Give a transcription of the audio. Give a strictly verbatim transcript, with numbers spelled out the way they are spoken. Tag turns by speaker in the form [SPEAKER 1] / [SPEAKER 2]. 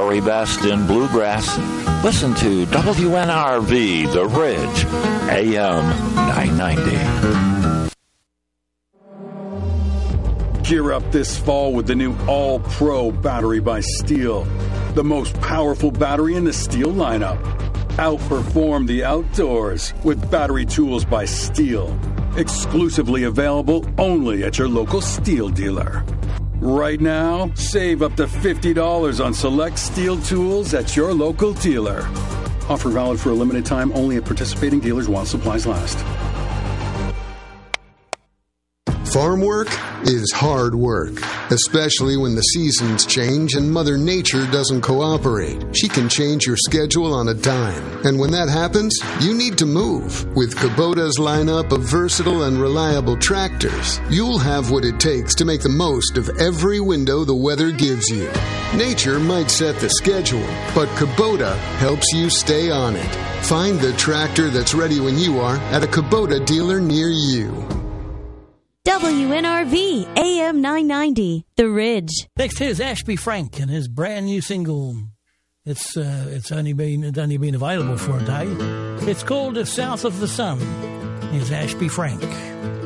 [SPEAKER 1] very best in bluegrass. Listen to W N R V, The Ridge, A M nine ninety.
[SPEAKER 2] Gear up this fall with the new All-Pro battery by Steel. The most powerful battery in the Steel lineup. Outperform the outdoors with battery tools by Steel. Exclusively available only at your local Steel dealer. Right now, save up to fifty dollars on select Steel tools at your local dealer. Offer valid for a limited time only at participating dealers while supplies last.
[SPEAKER 3] Farm work is hard work, especially when the seasons change and Mother Nature doesn't cooperate. She can change your schedule on a dime. And when that happens, you need to move. With Kubota's lineup of versatile and reliable tractors, you'll have what it takes to make the most of every window the weather gives you. Nature might set the schedule, but Kubota helps you stay on it. Find the tractor that's ready when you are at a Kubota dealer near you.
[SPEAKER 4] W N R V, A M nine ninety, The Ridge.
[SPEAKER 5] Next is Ashby Frank and his brand new single. It's uh, it's only been it's only been available for a day. It's called "South of the Sun." Here's Ashby Frank.